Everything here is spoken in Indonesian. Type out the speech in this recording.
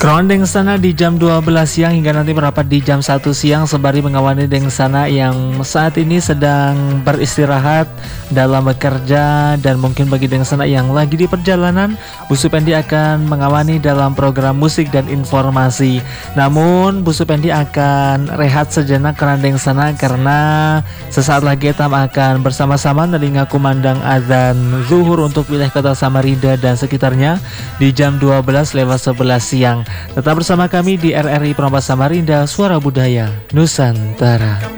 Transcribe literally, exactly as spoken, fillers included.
Kerondeng sana di jam dua belas siang hingga nanti merapat di jam satu siang sembari mengawani deng sana yang saat ini sedang beristirahat dalam bekerja, dan mungkin bagi deng sana yang lagi di perjalanan, Bu Supendi akan mengawani dalam program musik dan informasi. Namun Bu Supendi akan rehat sejenak karena deng sana karena sesaat lagi Etam akan bersama-sama nelinga kumandang azan zuhur untuk wilayah kota Samarinda dan sekitarnya di jam dua belas lewat sebelas siang. Tetap bersama kami di R R I Perompas Samarinda, Suara Budaya Nusantara.